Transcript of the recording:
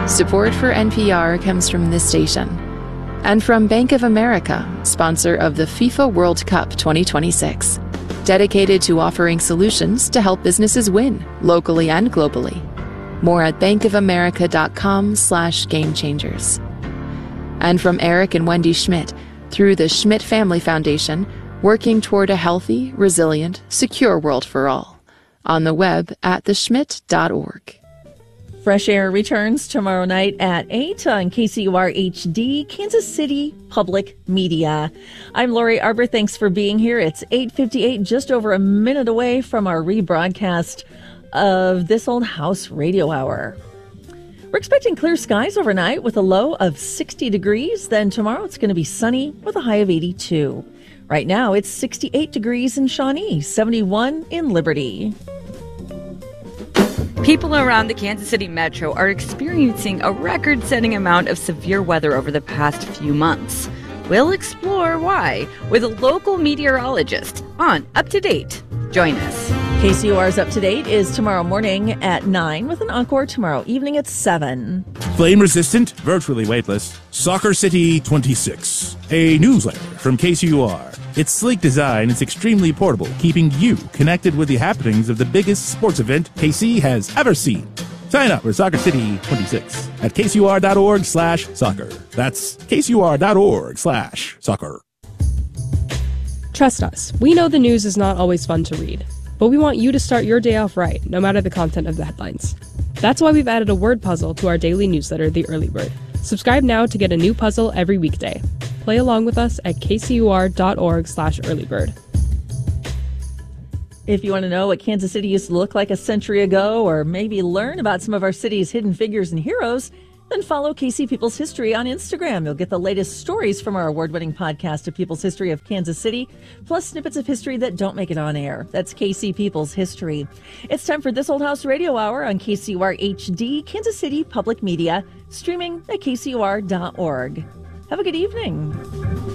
Support for NPR comes from this station and from Bank of America, sponsor of the FIFA World Cup 2026, dedicated to offering solutions to help businesses win locally and globally. More at bankofamerica.com/gamechangers. And from Eric and Wendy Schmidt, through the Schmidt Family Foundation, working toward a healthy, resilient, secure world for all. On the web at theschmidt.org. Fresh Air returns tomorrow night at 8 on KCUR HD, Kansas City Public Media. I'm Lori Arbor. Thanks for being here. It's 8:58, just over a minute away from our rebroadcast of This Old House Radio Hour. We're expecting clear skies overnight with a low of 60 degrees. Then tomorrow it's going to be sunny with a high of 82. Right now it's 68 degrees in Shawnee, 71 in Liberty. People around the Kansas City metro are experiencing a record-setting amount of severe weather over the past few months. We'll explore why with a local meteorologist on Up to Date. Join us. KCUR's Up to Date is tomorrow morning at 9 with an encore tomorrow evening at 7. Flame-resistant, virtually weightless, Soccer City 26, a newsletter from KCUR. Its sleek design is extremely portable, keeping you connected with the happenings of the biggest sports event KC has ever seen. Sign up for Soccer City 26 at kcur.org/soccer. That's kcur.org/soccer. Trust us, we know the news is not always fun to read, but we want you to start your day off right, no matter the content of the headlines. That's why we've added a word puzzle to our daily newsletter, The Early Bird. Subscribe now to get a new puzzle every weekday. Play along with us at kcur.org/earlybird. If you want to know what Kansas City used to look like a century ago, or maybe learn about some of our city's hidden figures and heroes, then follow KC People's History on Instagram. You'll get the latest stories from our award-winning podcast of People's History of Kansas City, plus snippets of history that don't make it on air. That's KC People's History. It's time for This Old House Radio Hour on KCUR HD, Kansas City Public Media, streaming at kcur.org. Have a good evening.